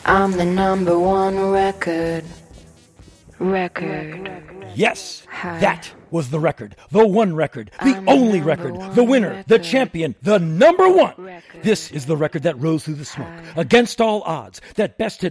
I'm the number one record. Yes, that was the record. The one record. The only record. The winner. The champion. The number one. This is the record that rose through the smoke. Against all odds. That bested